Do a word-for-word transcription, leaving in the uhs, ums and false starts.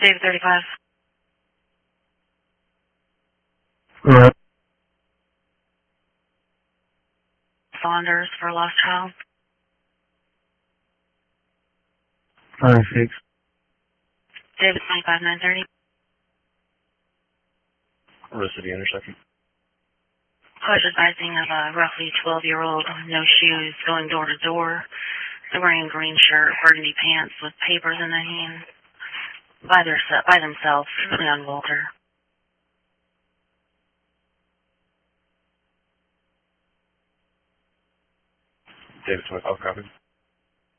David thirty-five. Alright. Saunders for lost child. Five six. David twenty-five nine thirty. Rest of the intersection. Cause advising of a roughly twelve-year-old, no shoes, going door to door. They're wearing a green shirt, burgundy pants with papers in their hand. By, their, by themselves, Leon Walter. David twenty-five, copy.